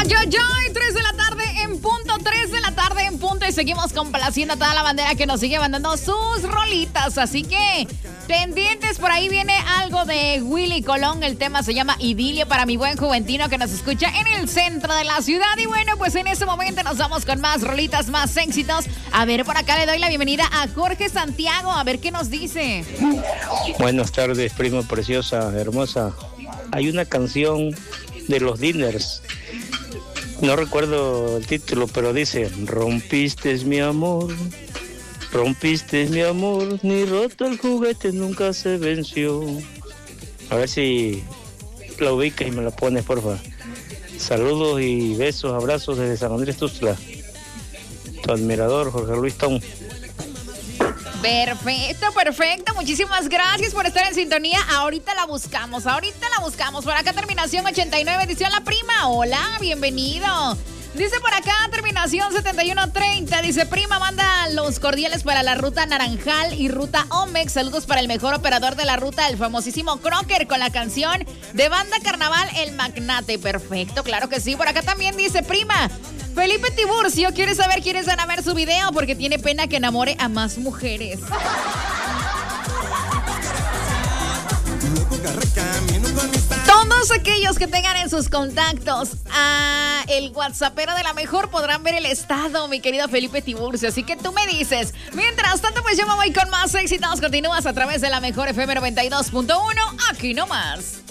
Ay, ay, ay, 3 de la tarde en punto, 3 de la tarde en punto y seguimos complaciendo a toda la bandera que nos sigue mandando sus rolitas, así que pendientes, por ahí viene algo de Willy Colón, el tema se llama Idilio para mi buen juventino que nos escucha en el centro de la ciudad y bueno, pues en ese momento nos vamos con más rolitas, más éxitos. A ver, por acá le doy la bienvenida a Jorge Santiago, a ver qué nos dice. Buenas tardes, prima preciosa, hermosa. Hay una canción de los Diners, no recuerdo el título, pero dice: rompiste mi amor, ni roto el juguete nunca se venció. A ver si la ubicas y me la pones, porfa. Saludos y besos, abrazos desde San Andrés Tuxtla. Tu admirador, Jorge Luis Tom. Perfecto, perfecto. Muchísimas gracias por estar en sintonía. Ahorita la buscamos. Por acá terminación 89, edición La Prima. Hola, bienvenido. Dice por acá, terminación 7130. Dice, prima, manda los cordiales para la ruta Naranjal y ruta Omex. Saludos para el mejor operador de la ruta, el famosísimo Crocker, con la canción de Banda Carnaval, El Magnate. Perfecto, claro que sí. Por acá también dice, prima, Felipe Tiburcio quiere saber quiénes van a ver su video porque tiene pena que enamore a más mujeres. Todos aquellos que tengan en sus contactos a el WhatsAppero de la mejor podrán ver el estado, mi querido Felipe Tiburcio. Así que tú me dices. Mientras tanto, pues yo me voy con más éxitos. Continúas a través de la mejor FM 92.1. Aquí nomás.